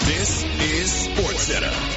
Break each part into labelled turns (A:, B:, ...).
A: This is SportsCenter.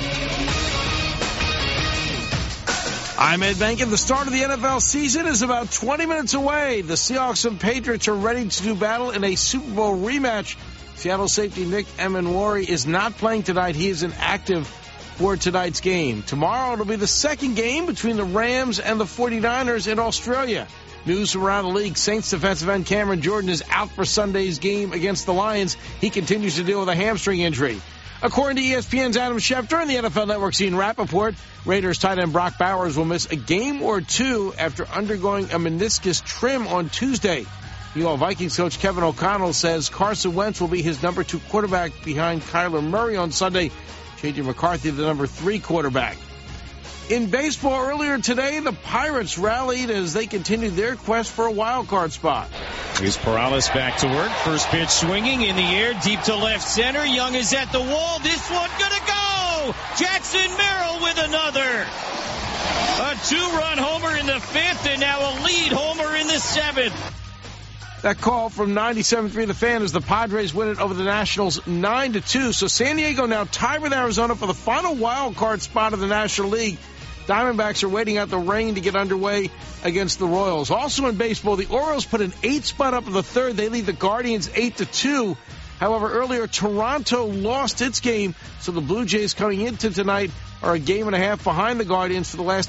B: I'm Ed Benkin. The start of the NFL season is about 20 minutes away. The Seahawks and Patriots are ready to do battle in a Super Bowl rematch. Seattle safety Nick Emmanwori is not playing tonight. He is inactive for tonight's game. Tomorrow it'll be the second game between the Rams and the 49ers in Australia. News from around the league. Saints defensive end Cameron Jordan is out for Sunday's game against the Lions. He continues to deal with a hamstring injury. According to ESPN's Adam Schefter and the NFL Network's Ian Rappaport, Raiders tight end Brock Bowers will miss a game or two after undergoing a meniscus trim on Tuesday. Meanwhile, Vikings coach Kevin O'Connell says Carson Wentz will be his number 2 quarterback behind Kyler Murray on Sunday, changing McCarthy to the number 3 quarterback. In baseball earlier today, the Pirates rallied as they continued their quest for a wild card spot.
C: Here's Perales back to work. First pitch swinging in the air, deep to left center. Young is at the wall. This one gonna go! Jackson Merrill with another. A 2-run homer in the 5th and now a lead homer in the 7th.
B: That call from 97.3 The Fan as the Padres win it over the Nationals 9-2. So San Diego now tied with Arizona for the final wild card spot of the National League. Diamondbacks are waiting out the rain to get underway against the Royals. Also in baseball, the Orioles put an 8 spot up in the 3rd. They lead the Guardians 8-2. However, earlier Toronto lost its game, so the Blue Jays coming into tonight are a game and a half behind the Guardians for the last